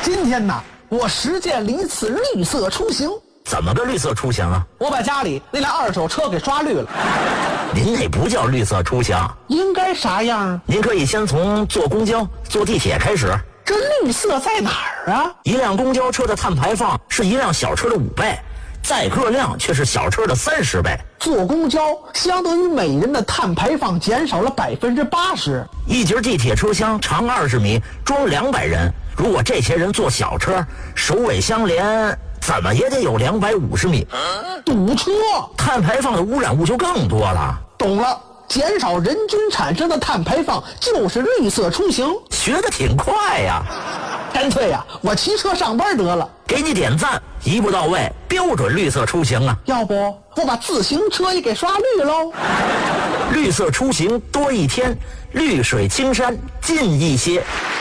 今天呢，我实践了一次绿色出行。 怎么个绿色出行啊？ 我把家里那辆二手车给刷绿了。 您那不叫绿色出行， 应该啥样啊？ 您可以先从坐公交、坐地铁开始。 这绿色在哪儿啊？ 一辆公交车的碳排放是一辆小车的5倍，载客量却是小车的30倍。 坐公交相当于每人的碳排放减少了80%。 一节地铁车厢长20米，装200人。如果这些人坐小车，首尾相连，怎么也得有250米。 堵车， 碳排放的污染物就更多了。 懂了，减少人均产生的碳排放就是绿色出行。 学得挺快呀！ 干脆呀，我骑车上班得了。 给你点赞，一步到位，标准绿色出行啊！ 要不我把自行车也给刷绿喽？ 绿色出行多一天，绿水青山近一些。